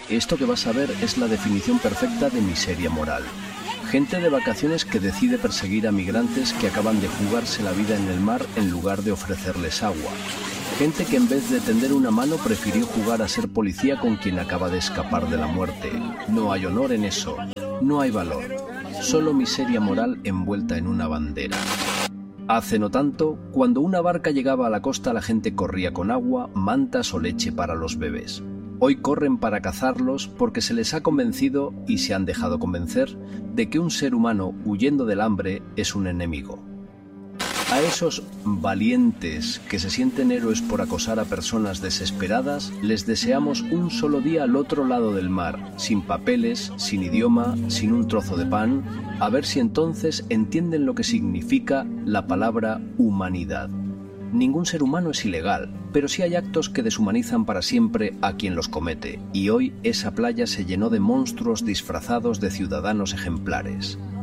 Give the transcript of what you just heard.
Esto que vas a ver es la definición perfecta de miseria moral. Gente de vacaciones que decide perseguir a migrantes que acaban de jugarse la vida en el mar en lugar de ofrecerles agua. Gente que en vez de tender una mano prefirió jugar a ser policía con quien acaba de escapar de la muerte. No hay honor en eso, no hay valor, solo miseria moral envuelta en una bandera. Hace no tanto, cuando una barca llegaba a la costa, la gente corría con agua, mantas o leche para los bebés. Hoy corren para cazarlos porque se les ha convencido, y se han dejado convencer, de que un ser humano huyendo del hambre es un enemigo. A esos valientes que se sienten héroes por acosar a personas desesperadas, les deseamos un solo día al otro lado del mar, sin papeles, sin idioma, sin un trozo de pan, a ver si entonces entienden lo que significa la palabra humanidad. Ningún ser humano es ilegal, pero sí hay actos que deshumanizan para siempre a quien los comete, y hoy esa playa se llenó de monstruos disfrazados de ciudadanos ejemplares.